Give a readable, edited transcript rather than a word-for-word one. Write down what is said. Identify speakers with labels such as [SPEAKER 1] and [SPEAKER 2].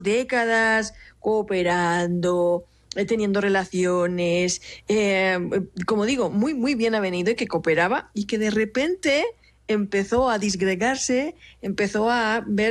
[SPEAKER 1] décadas cooperando, teniendo relaciones, como digo, muy, muy bien avenido y que cooperaba y que de repente empezó a disgregarse, empezó a ver